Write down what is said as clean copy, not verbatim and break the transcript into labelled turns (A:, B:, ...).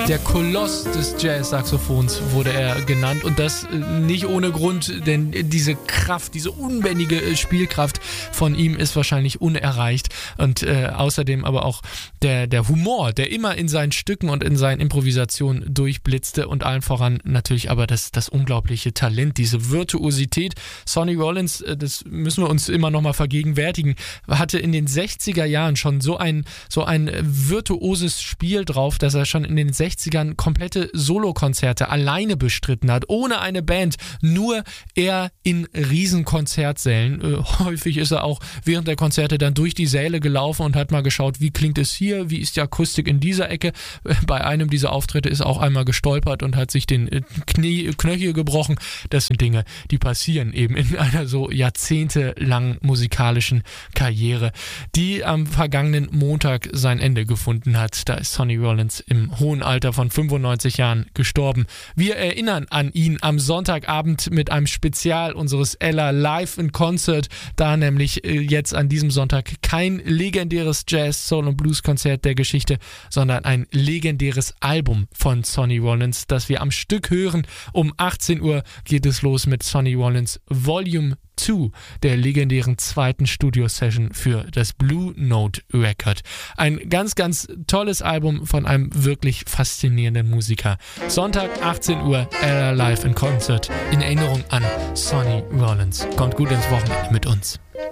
A: Der Koloss des Jazz-Saxophons wurde er genannt und das nicht ohne Grund, denn diese Kraft, diese unbändige Spielkraft von ihm ist wahrscheinlich unerreicht und außerdem aber auch der Humor, der immer in seinen Stücken und in seinen Improvisationen durchblitzte und allen voran natürlich aber das unglaubliche Talent, diese Virtuosität. Sonny Rollins, das müssen wir uns immer noch mal vergegenwärtigen, hatte in den 60er Jahren schon so ein virtuoses Spiel drauf, dass er schon in den 60ern komplette Solokonzerte alleine bestritten hat, ohne eine Band, nur er in Riesenkonzertsälen. Häufig ist er auch während der Konzerte dann durch die Säle gelaufen und hat mal geschaut, wie klingt es hier, wie ist die Akustik in dieser Ecke. Bei einem dieser Auftritte ist er auch einmal gestolpert und hat sich den Knöchel gebrochen. Das sind Dinge, die passieren eben in einer so jahrzehntelangen musikalischen Karriere, die am vergangenen Montag sein Ende gefunden hat. Da ist Sonny Rollins im hohen Alter von 95 Jahren gestorben. Wir erinnern an ihn am Sonntagabend mit einem Spezial unseres Ella Live in Concert, da nämlich jetzt an diesem Sonntag kein legendäres Jazz, Soul und Blues Konzert der Geschichte, sondern ein legendäres Album von Sonny Rollins, das wir am Stück hören. Um 18 Uhr geht es los mit Sonny Rollins Volume 2, der legendären zweiten Studio-Session für das Blue Note Record. Ein ganz, ganz tolles Album von einem wirklich faszinierenden Musiker. Sonntag 18 Uhr, Ella Live in Concert in Erinnerung an Sonny Rollins. Kommt gut ins Wochenende mit uns.